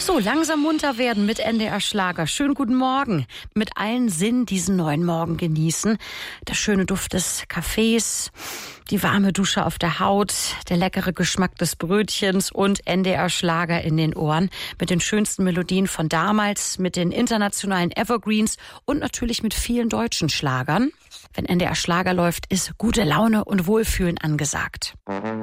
So, langsam munter werden mit NDR Schlager. Schönen guten Morgen. Mit allen Sinnen diesen neuen Morgen genießen. Der schöne Duft des Kaffees, die warme Dusche auf der Haut, der leckere Geschmack des Brötchens und NDR Schlager in den Ohren. Mit den schönsten Melodien von damals, mit den internationalen Evergreens und natürlich mit vielen deutschen Schlagern. Wenn NDR Schlager läuft, ist gute Laune und Wohlfühlen angesagt.